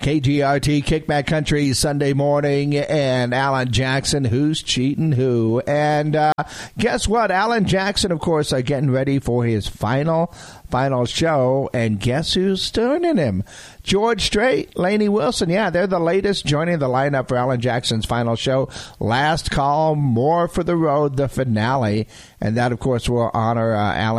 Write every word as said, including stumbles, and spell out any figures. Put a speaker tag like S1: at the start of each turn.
S1: K G R T Kickback Country Sunday morning, and Alan Jackson, who's cheating who? And uh, guess what? Alan Jackson, of course, are getting ready for his final, final show, and guess who's joining him? George Strait, Lainey Wilson. Yeah, they're the latest joining the lineup for Alan Jackson's final show. Last call, more for the road, the finale, and that, of course, will honor uh, Alan